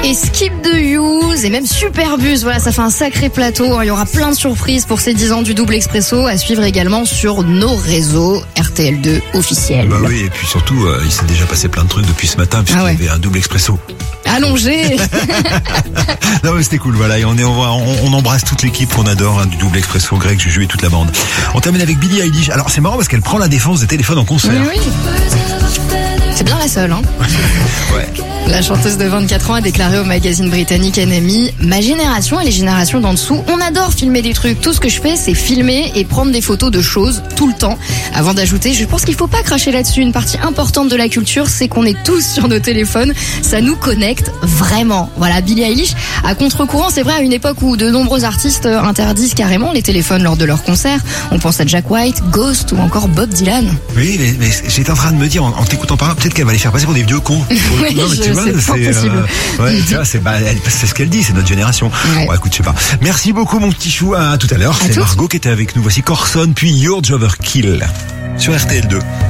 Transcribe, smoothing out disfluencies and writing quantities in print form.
et Skip the Use et même Superbus. Voilà, ça fait un sacré plateau. Il y aura plein de surprises pour ces 10 ans du double expresso à suivre également sur nos réseaux RTL2 officiels. Bah oui, et puis surtout, il s'est déjà passé plein de trucs depuis ce matin puisqu'il y avait un double expresso. Allongé. Non mais c'était cool, voilà, et on embrasse toute l'équipe qu'on adore, du double expresso, Greg, Juju et toute la bande. On termine avec Billie Eilish. Alors c'est marrant parce qu'elle prend la défense des téléphones en concert. Oui. C'est bien la seule, hein. Ouais. La chanteuse de 24 ans a déclaré au magazine britannique NME: ma génération et les générations d'en dessous, on adore filmer des trucs. Tout ce que je fais, c'est filmer et prendre des photos de choses tout le temps. Avant d'ajouter, je pense qu'il faut pas cracher là-dessus. Une partie importante de la culture, c'est qu'on est tous sur nos téléphones. Ça nous connecte vraiment. Voilà, Billie Eilish, à contre-courant, c'est vrai, à une époque où de nombreux artistes interdisent carrément les téléphones lors de leurs concerts. On pense à Jack White, Ghost ou encore Bob Dylan. Oui, mais j'étais en train de me dire, en t'écoutant parler, peut-être qu'elle va les faire passer pour des vieux cons. Oui, non, mais tu vois, c'est pas possible. Ouais, tu vois, c'est ce qu'elle dit, c'est notre génération. Ouais. Bon, écoute, je sais pas. Merci beaucoup, mon petit chou. À tout à l'heure. C'est Margot qui était avec nous. Voici Corson, puis Your Overkill sur RTL2.